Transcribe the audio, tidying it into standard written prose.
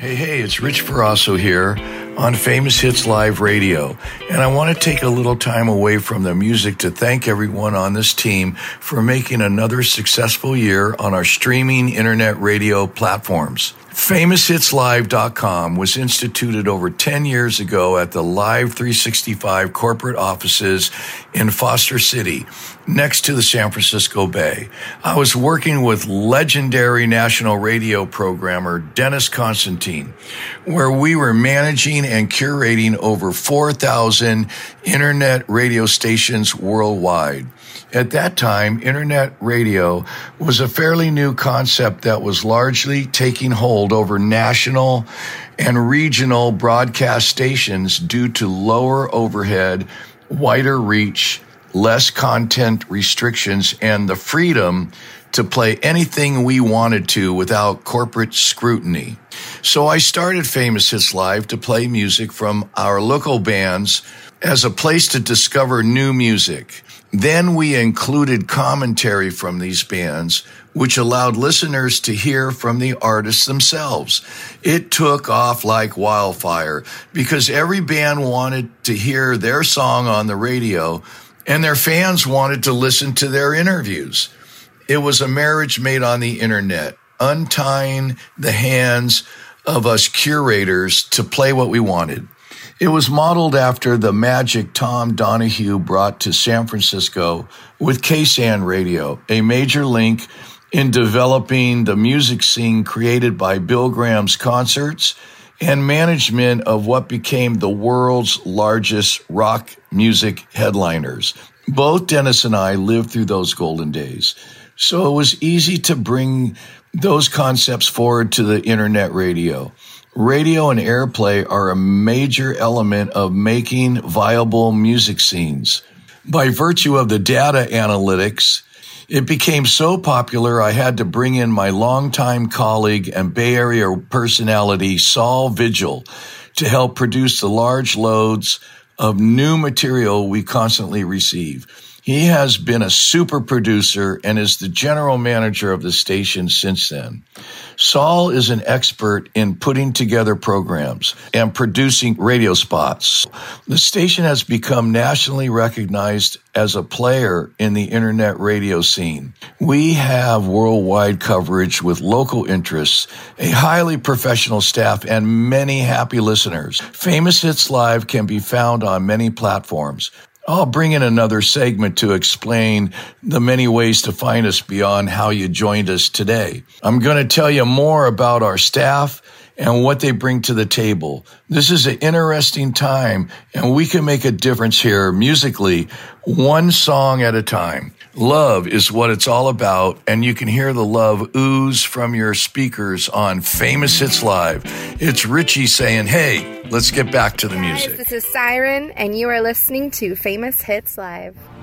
Hey, it's Rich Ferrasso here on Famous Hits Live Radio. And I want to take a little time away from the music to thank everyone on this team for making another successful year on our streaming internet radio platforms. FamousHitsLive.com was instituted over 10 years ago at the Live 365 corporate offices in Foster City, next to the San Francisco Bay. I was working with legendary national radio programmer Dennis Constantine, where we were managing and curating over 4,000 internet radio stations worldwide. At that time, internet radio was a fairly new concept that was largely taking hold over national and regional broadcast stations due to lower overhead, wider reach, less content restrictions, and the freedom to play anything we wanted to without corporate scrutiny. So I started Famous Hits Live to play music from our local bands as a place to discover new music. Then we included commentary from these bands, which allowed listeners to hear from the artists themselves. It took off like wildfire because every band wanted to hear their song on the radio, and their fans wanted to listen to their interviews. It was a marriage made on the internet, untying the hands of us curators to play what we wanted. It was modeled after the magic Tom Donahue brought to San Francisco with KSAN Radio, a major link in developing the music scene created by Bill Graham's concerts and management of what became the world's largest rock music headliners. Both Dennis and I lived through those golden days, so it was easy to bring those concepts forward to the internet radio. Radio and airplay are a major element of making viable music scenes. By virtue of the data analytics, it became so popular I had to bring in my longtime colleague and Bay Area personality, Saul Vigil, to help produce the large loads of new material we constantly receive. He has been a super producer and is the general manager of the station since then. Saul is an expert in putting together programs and producing radio spots. The station has become nationally recognized as a player in the internet radio scene. We have worldwide coverage with local interests, a highly professional staff, and many happy listeners. Famous Hits Live can be found on many platforms. I'll bring in another segment to explain the many ways to find us beyond how you joined us today. I'm going to tell you more about our staff and what they bring to the table. This is an interesting time, and we can make a difference here musically, one song at a time. Love is what it's all about, and you can hear the love ooze from your speakers on Famous Hits Live. It's Richie saying, hey, let's get back to the music. This is Siren, and you are listening to Famous Hits Live.